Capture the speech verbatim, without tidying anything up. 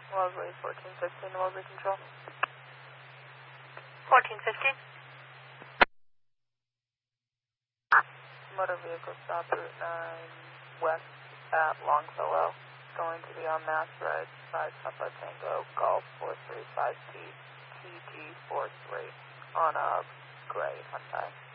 Lovely, fourteen fifteen, Lovely Control. fourteen fifteen. Motor vehicle stop Route nine west at Longfellow. Going to be on Mass Road by Papa Tango Golf four three five T T G four three on a gray Hyundai.